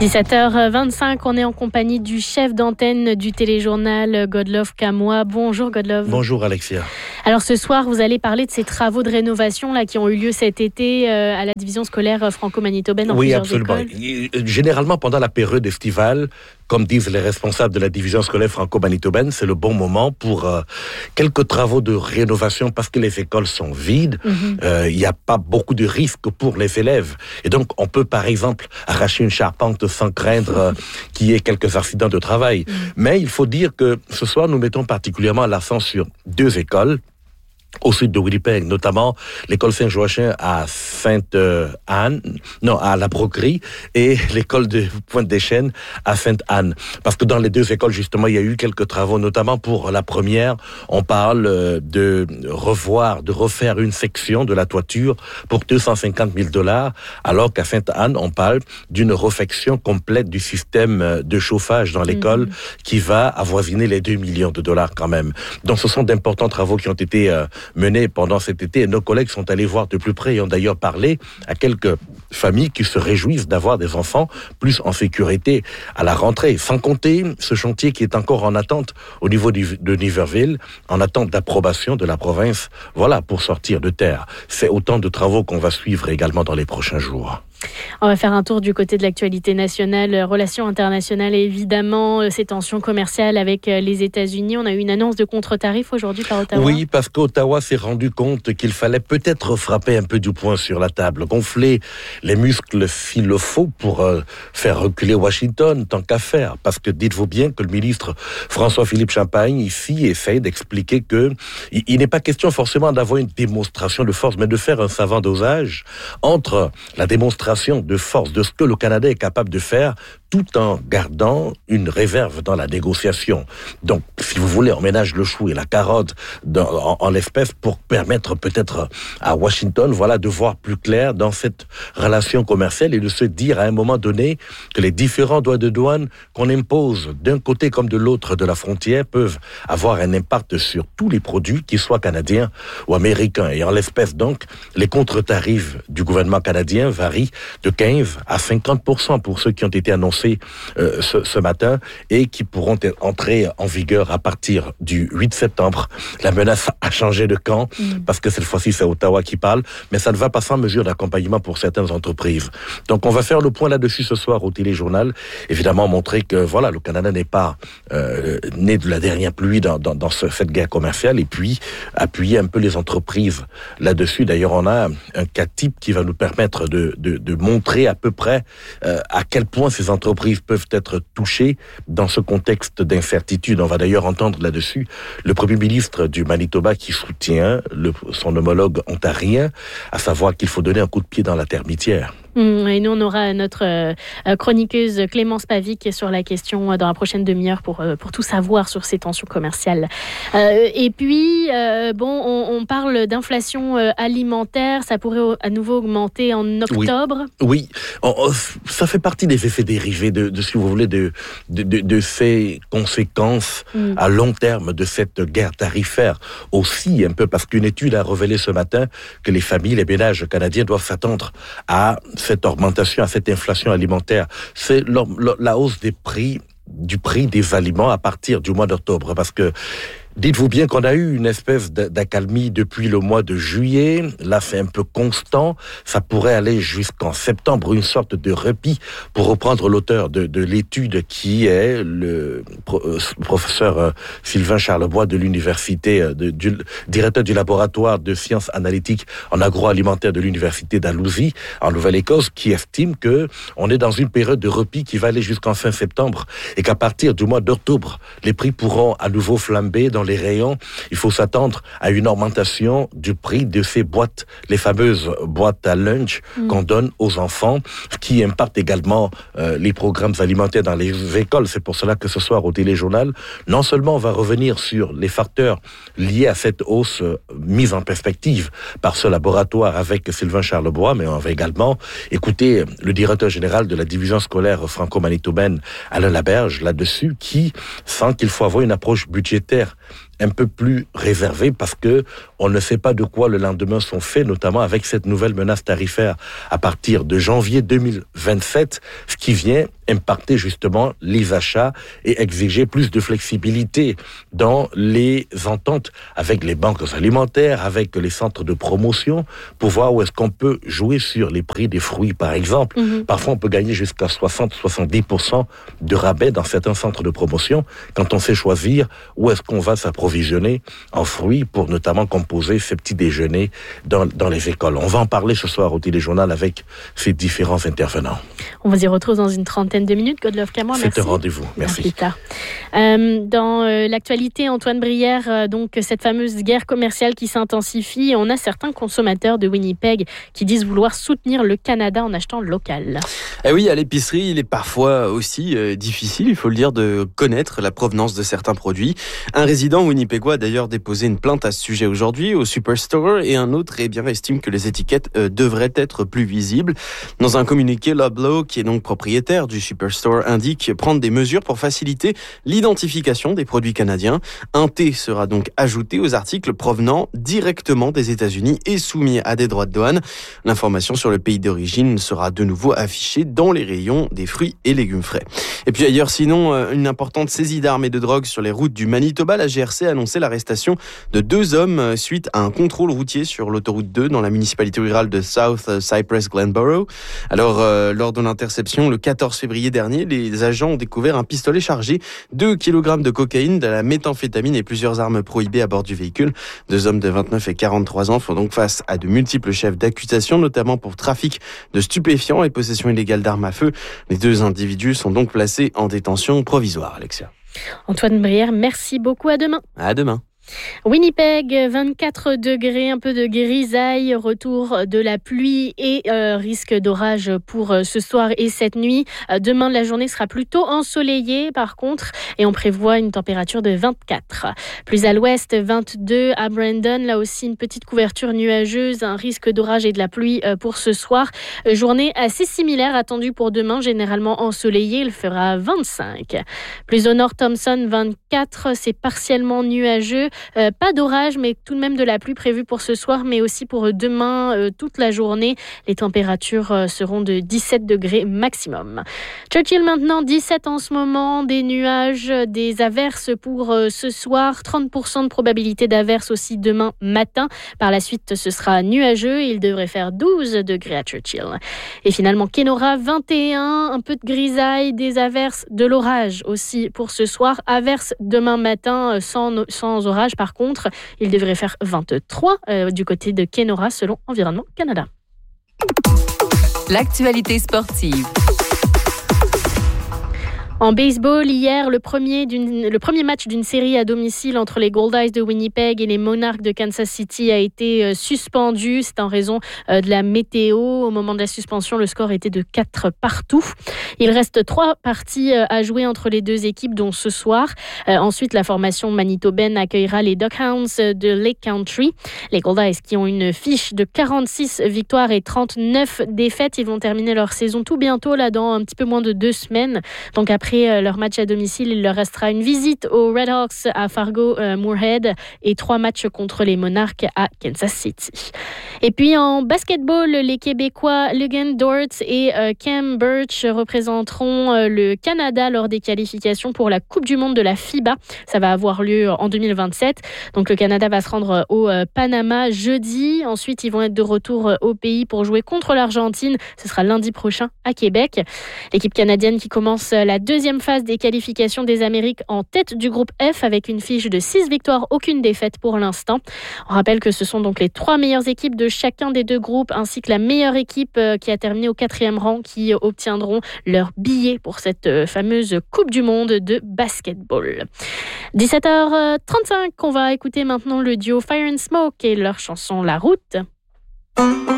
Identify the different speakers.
Speaker 1: 17h25, on est en compagnie du chef d'antenne du téléjournal Godlove Kamoa. Bonjour Godlove.
Speaker 2: Bonjour Alexia.
Speaker 1: Alors ce soir, vous allez parler de ces travaux de rénovation là, qui ont eu lieu cet été à la division scolaire franco-manitobaine en plusieurs écoles.
Speaker 2: Oui, absolument. Généralement, pendant la période estivale, comme disent les responsables de la division scolaire franco-manitobaine, c'est le bon moment pour quelques travaux de rénovation parce que les écoles sont vides. Il n'y a pas beaucoup de risques pour les élèves. Et donc, on peut par exemple arracher une charpente sans craindre qu'il y ait quelques accidents de travail. Mais il faut dire que ce soir, nous mettons particulièrement l'accent sur deux écoles au sud de Winnipeg, notamment l'école Saint-Joachim à Sainte-Anne, à la Broquerie, et l'école de Pointe-des-Chênes à Sainte-Anne. Parce que dans les deux écoles, justement, il y a eu quelques travaux, notamment pour la première, on parle de refaire une section de la toiture pour 250 000 $, alors qu'à Sainte-Anne, on parle d'une réfection complète du système de chauffage dans l'école qui va avoisiner les 2 millions de $ quand même. Donc ce sont d'importants travaux qui ont été menés pendant cet été et nos collègues sont allés voir de plus près et ont d'ailleurs parlé à quelques familles qui se réjouissent d'avoir des enfants plus en sécurité à la rentrée. Sans compter ce chantier qui est encore en attente au niveau de Niverville, en attente d'approbation de la province, voilà, pour sortir de terre. C'est autant de travaux qu'on va suivre également dans les prochains jours.
Speaker 1: On va faire un tour du côté de l'actualité nationale, relations internationales et évidemment ces tensions commerciales avec les États-Unis. On a eu une annonce de contre-tarif aujourd'hui par Ottawa.
Speaker 2: Oui, parce qu'Ottawa s'est rendu compte qu'il fallait peut-être frapper un peu du poing sur la table, gonfler les muscles s'il le faut pour faire reculer Washington, tant qu'à faire. Parce que dites-vous bien que le ministre François-Philippe Champagne, ici, essaye d'expliquer que il n'est pas question forcément d'avoir une démonstration de force, mais de faire un savant dosage entre la démonstration de force de ce que le Canada est capable de faire tout en gardant une réserve dans la négociation. Donc, si vous voulez, on ménage le chou et la carotte en l'espèce pour permettre peut-être à Washington, voilà, de voir plus clair dans cette relation commerciale et de se dire à un moment donné que les différents droits de douane qu'on impose d'un côté comme de l'autre de la frontière peuvent avoir un impact sur tous les produits, qu'ils soient canadiens ou américains. Et en l'espèce donc, les contre-tarifs du gouvernement canadien varient de 15 à 50% pour ceux qui ont été annoncés ce matin et qui pourront entrer en vigueur à partir du 8 septembre. La menace a changé de camp parce que cette fois-ci c'est Ottawa qui parle, mais ça ne va pas sans mesure d'accompagnement pour certaines entreprises. Donc on va faire le point là-dessus ce soir au téléjournal, évidemment montrer que voilà, le Canada n'est pas né de la dernière pluie dans cette guerre commerciale et puis appuyer un peu les entreprises là-dessus. D'ailleurs on a un cas type qui va nous permettre de montrer à peu près à quel point ces entreprises peuvent être touchées dans ce contexte d'incertitude. On va d'ailleurs entendre là-dessus le Premier ministre du Manitoba qui soutient son homologue ontarien, à savoir qu'il faut donner un coup de pied dans la termitière.
Speaker 1: Et nous, on aura notre chroniqueuse Clémence Pavic sur la question dans la prochaine demi-heure pour tout savoir sur ces tensions commerciales. Et puis, on parle d'inflation alimentaire. Ça pourrait à nouveau augmenter en octobre.
Speaker 2: Oui. Ça fait partie des effets dérivés de si vous voulez, de ces conséquences à long terme de cette guerre tarifaire. Aussi, un peu parce qu'une étude a révélé ce matin que les familles, les ménages canadiens doivent s'attendre à cette augmentation, à cette inflation alimentaire. C'est la hausse du prix des aliments à partir du mois d'octobre. Parce que dites-vous bien qu'on a eu une espèce d'accalmie depuis le mois de juillet. Là, c'est un peu constant. Ça pourrait aller jusqu'en septembre, une sorte de repli, pour reprendre l'auteur de l'étude qui est le professeur Sylvain Charlebois de l'université, directeur du laboratoire de sciences analytiques en agroalimentaire de l'université d'Alousie, en Nouvelle-Écosse, qui estime que on est dans une période de repli qui va aller jusqu'en fin septembre et qu'à partir du mois d'octobre, les prix pourront à nouveau flamber dans les rayons. Il faut s'attendre à une augmentation du prix de ces boîtes, les fameuses boîtes à lunch qu'on donne aux enfants, qui impactent également les programmes alimentaires dans les écoles. C'est pour cela que ce soir au téléjournal, non seulement on va revenir sur les facteurs liés à cette hausse mise en perspective par ce laboratoire avec Sylvain Charlebois, mais on va également écouter le directeur général de la division scolaire franco-manitobaine, Alain Laberge, là-dessus, qui sent qu'il faut avoir une approche budgétaire un peu plus réservé parce que on ne sait pas de quoi le lendemain sont faits, notamment avec cette nouvelle menace tarifaire à partir de janvier 2027, ce qui vient impacter justement les achats et exiger plus de flexibilité dans les ententes avec les banques alimentaires, avec les centres de promotion, pour voir où est-ce qu'on peut jouer sur les prix des fruits, par exemple. Parfois, on peut gagner jusqu'à 60-70% de rabais dans certains centres de promotion quand on sait choisir où est-ce qu'on va s'approvisionner en fruits pour notamment composer ces petits déjeuners dans les écoles. On va en parler ce soir au téléjournal avec ces différents intervenants.
Speaker 1: On vous y retrouve dans une trentaine de minutes. Godlove Camoin, merci.
Speaker 2: C'est un rendez-vous. Merci.
Speaker 1: Plus tard. Dans l'actualité, Antoine Brière, donc cette fameuse guerre commerciale qui s'intensifie, on a certains consommateurs de Winnipeg qui disent vouloir soutenir le Canada en achetant local.
Speaker 3: Eh oui, à l'épicerie, il est parfois aussi difficile, il faut le dire, de connaître la provenance de certains produits. Un résident winnipégois a d'ailleurs déposé une plainte à ce sujet aujourd'hui au Superstore et un autre estime que les étiquettes devraient être plus visibles. Dans un communiqué, Loblaw, qui est donc propriétaire du Superstore, indique prendre des mesures pour faciliter l'identification des produits canadiens. Un T sera donc ajouté aux articles provenant directement des États-Unis et soumis à des droits de douane. L'information sur le pays d'origine sera de nouveau affichée dans les rayons des fruits et légumes frais. Et puis ailleurs, sinon, une importante saisie d'armes et de drogue sur les routes du Manitoba. La GRC a annoncé l'arrestation de 2 hommes suite à un contrôle routier sur l'autoroute 2 dans la municipalité rurale de South Cypress Glenborough. Alors, lors de l'interception le 14 février dernier, les agents ont découvert un pistolet chargé, 2 kg de cocaïne, de la méthamphétamine et plusieurs armes prohibées à bord du véhicule. 2 hommes de 29 et 43 ans font donc face à de multiples chefs d'accusation, notamment pour trafic de stupéfiants et possession illégale d'armes à feu. Les 2 individus sont donc placés en détention provisoire, Alexia.
Speaker 1: Antoine Brière, merci beaucoup. À demain.
Speaker 3: À demain.
Speaker 1: Winnipeg, 24 degrés, un peu de grisaille, retour de la pluie et risque d'orage pour ce soir et cette nuit. Demain, la journée sera plutôt ensoleillée par contre et on prévoit une température de 24. Plus à l'ouest, 22 à Brandon, là aussi une petite couverture nuageuse, un risque d'orage et de la pluie pour ce soir. Journée assez similaire attendue pour demain, généralement ensoleillée, il fera 25. Plus au nord, Thompson, 24, c'est partiellement nuageux. Pas d'orage, mais tout de même de la pluie prévue pour ce soir, mais aussi pour demain, toute la journée. Les températures seront de 17 degrés maximum. Churchill maintenant, 17 en ce moment, des nuages, des averses pour ce soir, 30% de probabilité d'averses aussi demain matin. Par la suite, ce sera nuageux, il devrait faire 12 degrés à Churchill. Et finalement, Kenora, 21, un peu de grisaille, des averses, de l'orage aussi pour ce soir. Averses demain matin sans orage. Par contre, il devrait faire 23 du côté de Kenora selon Environnement Canada.
Speaker 4: L'actualité sportive.
Speaker 1: En baseball, hier, le premier match d'une série à domicile entre les Goldeyes de Winnipeg et les Monarchs de Kansas City a été suspendu. C'est en raison de la météo. Au moment de la suspension, le score était de 4-partout. Il reste 3 parties à jouer entre les 2 équipes, dont ce soir. Ensuite, la formation manitobaine accueillera les Duckhounds de Lake Country. Les Goldeyes qui ont une fiche de 46 victoires et 39 défaites. Ils vont terminer leur saison tout bientôt, là, dans un petit peu moins de 2 semaines. Donc après leur match à domicile, il leur restera une visite aux Redhawks à Fargo-Moorhead et 3 matchs contre les Monarchs à Kansas City. Et puis en basketball, les Québécois Logan Dort et Cam Birch représenteront le Canada lors des qualifications pour la Coupe du Monde de la FIBA. Ça va avoir lieu en 2027. Donc le Canada va se rendre au Panama jeudi. Ensuite, ils vont être de retour au pays pour jouer contre l'Argentine. Ce sera lundi prochain à Québec. L'équipe canadienne qui commence la deuxième phase des qualifications des Amériques en tête du groupe F avec une fiche de 6 victoires, aucune défaite pour l'instant. On rappelle que ce sont donc les 3 meilleures équipes de chacun des 2 groupes ainsi que la meilleure équipe qui a terminé au 4e rang qui obtiendront leur billet pour cette fameuse Coupe du Monde de basketball. 17h35, on va écouter maintenant le duo Fire and Smoke et leur chanson La Route.